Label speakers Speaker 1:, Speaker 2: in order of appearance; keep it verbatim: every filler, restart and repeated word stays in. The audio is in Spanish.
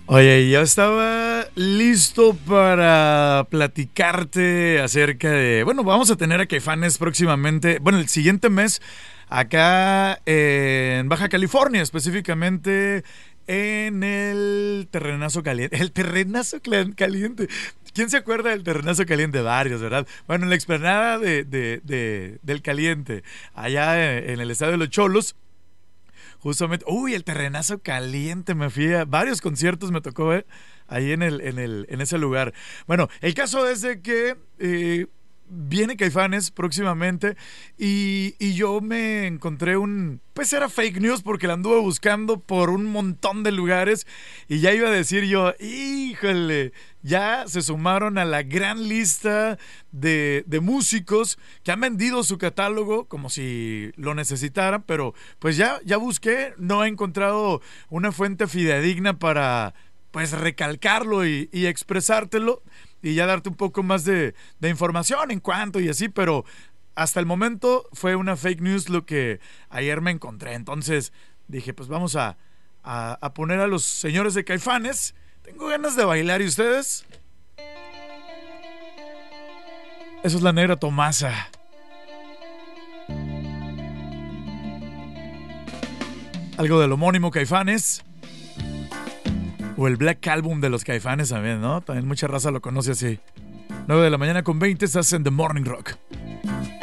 Speaker 1: Oye, yo estaba listo para platicarte acerca de... Bueno, vamos a tener a Caifanes próximamente, bueno, el siguiente mes, acá en Baja California, específicamente en el Terrenazo Caliente. El Terrenazo Cla- Caliente. ¿Quién se acuerda del Terrenazo Caliente? Varios, ¿verdad? Bueno, en la explanada de, de- de- del Caliente, allá en en el Estadio de los Cholos. Justamente, uy, el Terrenazo Caliente, me fui a varios conciertos, me tocó ver ahí en el, en el, en ese lugar. Bueno, el caso es de que eh, viene Caifanes próximamente y, y yo me encontré un, pues era fake news porque la anduve buscando por un montón de lugares y ya iba a decir yo, híjole, ya se sumaron a la gran lista de, de músicos que han vendido su catálogo como si lo necesitaran, pero pues ya, ya busqué, no he encontrado una fuente fidedigna para pues recalcarlo y, y expresártelo y ya darte un poco más de, de información en cuanto y así, pero hasta el momento fue una fake news lo que ayer me encontré. Entonces dije, pues vamos a, a, a poner a los señores de Caifanes. Tengo ganas de bailar, ¿y ustedes? Eso es la Negra Tomasa. Algo del homónimo Caifanes. O el Black Album de los Caifanes también, ¿no? También mucha raza lo conoce así. nueve de la mañana con veinte, estás en The Morning Rock.